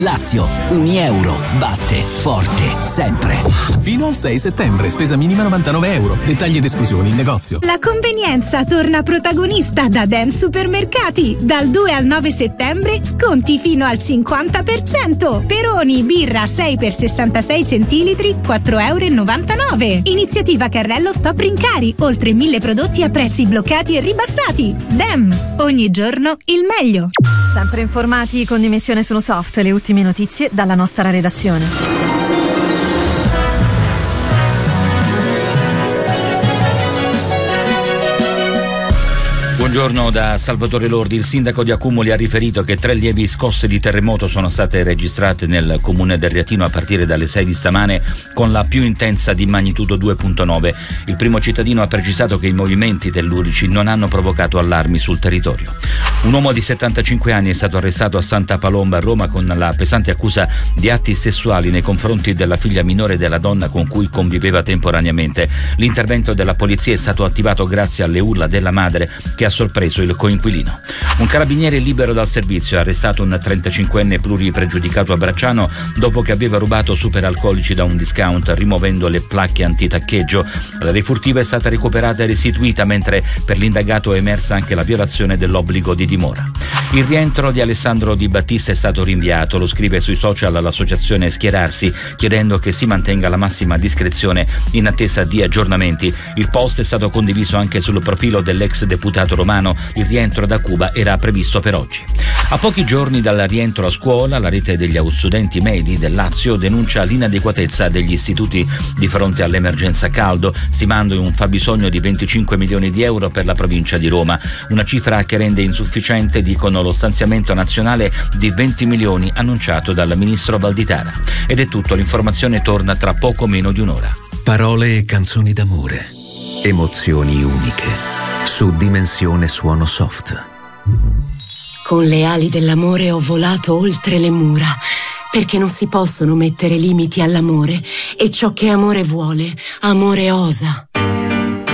Lazio, €1 batte forte sempre. Fino al 6 settembre, spesa minima €99. Dettagli ed esclusioni in negozio. La convenienza torna protagonista da Dem Supermercati. Dal 2 al 9 settembre sconti fino al 50%. Peroni birra 6 per 66 centilitri, €4,99. Iniziativa carrello Stop Rincari. Oltre 1000 prodotti a prezzi bloccati e ribassati. Dem, ogni giorno il meglio. Sempre informati con Dimensione Sono Soft, le ultime notizie dalla nostra redazione. Buongiorno da Salvatore Lordi. Il sindaco di Accumoli ha riferito che 3 lievi scosse di terremoto sono state registrate nel comune del Riatino a partire dalle 6 di stamane, con la più intensa di magnitudo 2.9. Il primo cittadino ha precisato che i movimenti tellurici non hanno provocato allarmi sul territorio. Un uomo di 75 anni è stato arrestato a Santa Palomba a Roma con la pesante accusa di atti sessuali nei confronti della figlia minore della donna con cui conviveva temporaneamente. L'intervento della polizia è stato attivato grazie alle urla della madre, che ha sorpreso il coinquilino. Un carabiniere libero dal servizio ha arrestato un 35enne pluripregiudicato a Bracciano dopo che aveva rubato superalcolici da un discount rimuovendo le placche antitaccheggio. La refurtiva è stata recuperata e restituita, mentre per l'indagato è emersa anche la violazione dell'obbligo di dimora. Il rientro di Alessandro Di Battista è stato rinviato, lo scrive sui social l'associazione Schierarsi, chiedendo che si mantenga la massima discrezione in attesa di aggiornamenti. Il post è stato condiviso anche sul profilo dell'ex deputato romano. Il rientro da Cuba era previsto per oggi. A pochi giorni dal rientro a scuola, la rete degli studenti medi del Lazio denuncia l'inadeguatezza degli istituti di fronte all'emergenza caldo, stimando un fabbisogno di 25 milioni di euro per la provincia di Roma, una cifra che rende insufficiente, dicono, lo stanziamento nazionale di 20 milioni annunciato dal ministro Valditara. Ed è tutto, l'informazione torna tra poco meno di un'ora. Parole e canzoni d'amore, emozioni uniche, su Dimensione Suono Soft. Con le ali dell'amore ho volato oltre le mura, perché non si possono mettere limiti all'amore, e ciò che amore vuole, amore osa.